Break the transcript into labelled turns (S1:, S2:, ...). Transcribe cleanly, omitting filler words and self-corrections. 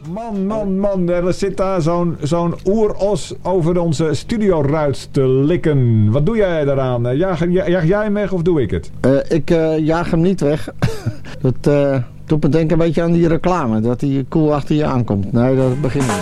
S1: Man, er zit daar zo'n oeros over onze studioruit te likken. Wat doe jij daaraan? Jaag jij hem weg of doe ik het?
S2: Ik jaag hem niet weg. Dat doet me denken een beetje aan die reclame. Dat die koel achter je aankomt. Nee, dat begint niet.